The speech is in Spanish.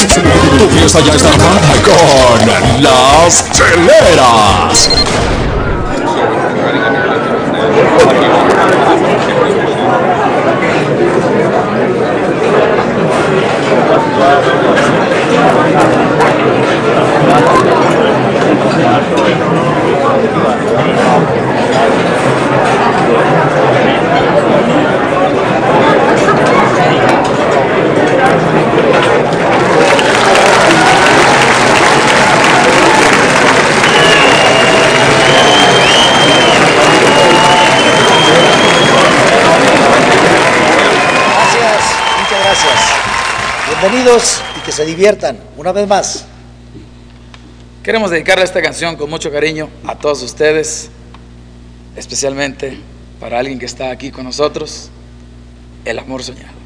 Tu fiesta ya está armada con las cheleras. Bienvenidos y que se diviertan una vez más. Queremos dedicarle esta canción con mucho cariño a todos ustedes, especialmente para alguien que está aquí con nosotros, el amor soñado.